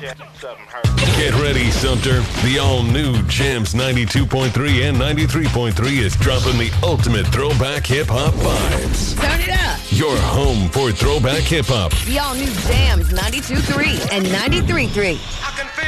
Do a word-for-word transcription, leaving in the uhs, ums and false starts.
Get ready, Sumter. The all-new Jams ninety-two point three and ninety-three point three is dropping the ultimate throwback hip-hop vibes. Turn it up. Your home for throwback hip-hop. The all-new Jams ninety-two point three and ninety-three point three. I can feel